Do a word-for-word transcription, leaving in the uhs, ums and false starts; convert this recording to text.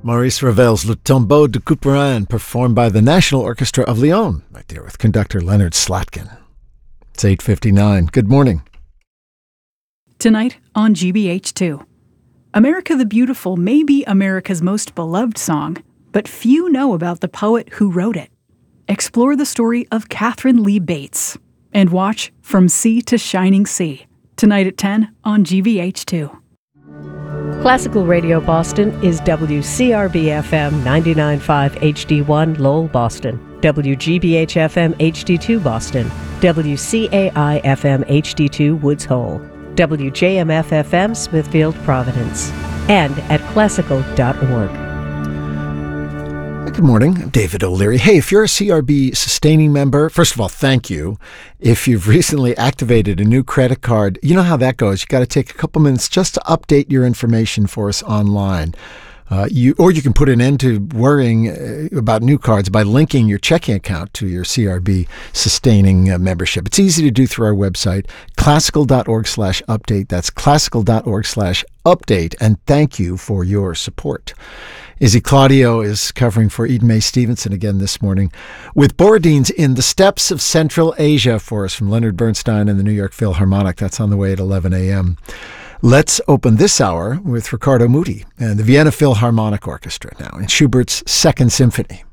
Maurice Ravel's Le Tombeau de Couperin, performed by the National Orchestra of Lyon, right there with conductor Leonard Slatkin. It's eight fifty-nine. Good morning. Tonight on G B H two. America the Beautiful may be America's most beloved song, but few know about the poet who wrote it. Explore the story of Catherine Lee Bates and watch From Sea to Shining Sea, tonight at ten on G B H two. Classical Radio Boston is W C R B F M ninety-nine point five H D one Lowell, Boston, W G B H F M H D two Boston, W C A I F M H D two Woods Hole, W J M F F M Smithfield, Providence, and at classical dot org. Good morning. I'm David O'Leary. Hey, if you're a C R B sustaining member, first of all, thank you. If you've recently activated a new credit card, you know how that goes. You got to take a couple minutes just to update your information for us online. Uh, you or you can put an end to worrying uh, about new cards by linking your checking account to your C R B sustaining uh, membership. It's easy to do through our website, classical dot org slash update. That's classical dot org slash update. And thank you for your support. Izzy Claudio is covering for Eden May Stevenson again this morning with Borodin's In the Steppes of Central Asia for us from Leonard Bernstein and the New York Philharmonic. That's on the way at eleven a.m. Let's open this hour with Riccardo Muti and the Vienna Philharmonic Orchestra now in Schubert's Second Symphony.